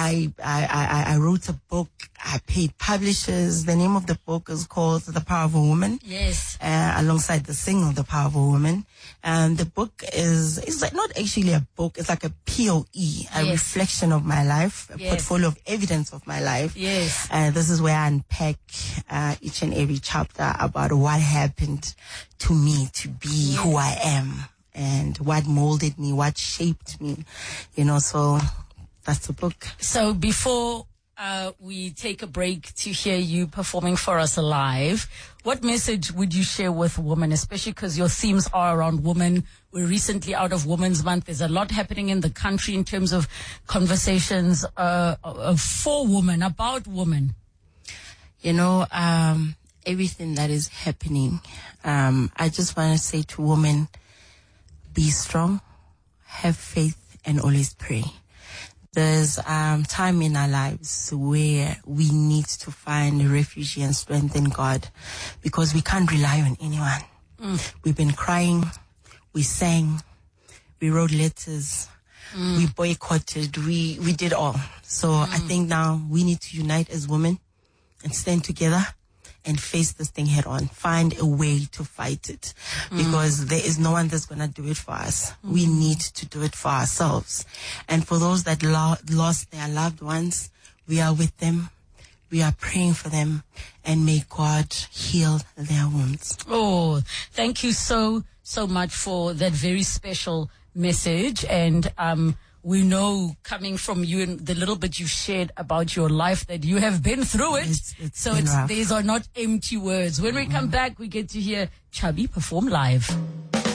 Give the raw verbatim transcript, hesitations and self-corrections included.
I, I, I, I wrote a book. I paid publishers. The name of the book is called The Power of a Woman. Yes. Uh, alongside the single, The Power of a Woman. And the book is, it's like not actually a book. It's like a P O E, a yes. reflection of my life, a yes. portfolio of evidence of my life. Yes. Uh, this is where I unpack uh, each and every chapter about what happened to me to be yes. who I am, and what molded me, what shaped me, you know, so that's the book. So before uh, we take a break to hear you performing for us live, what message would you share with women, especially because your themes are around women? We're recently out of Women's Month. There's a lot happening in the country in terms of conversations uh, uh, for women, about women. You know, um, everything that is happening, um, I just want to say to women, be strong, have faith, and always pray. There's um, time in our lives where we need to find refuge and strength in God, because we can't rely on anyone. Mm. We've been crying, we sang, we wrote letters, mm. we boycotted, we, we did all. So mm. I think now we need to unite as women and stand together and face this thing head on. Find a way to fight it, mm. because there is no one that's going to do it for us. Mm. We need to do it for ourselves. And for those that lo- lost their loved ones, we are with them. We are praying for them, and may God heal their wounds. Oh, thank you so, so much for that very special message. And, um, we know, coming from you and the little bit you shared about your life, that you have been through it. It's, it's so it's, these are not empty words. When mm-hmm. we come back, we get to hear Chubby perform live.